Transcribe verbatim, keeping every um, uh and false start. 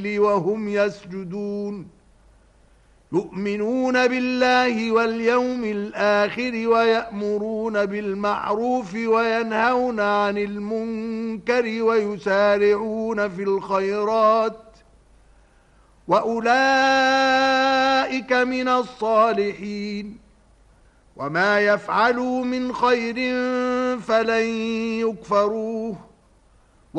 وهم يسجدون يؤمنون بالله واليوم الآخر ويأمرون بالمعروف وينهون عن المنكر ويسارعون في الخيرات وأولئك من الصالحين وما يفعلوا من خير فلن يكفروه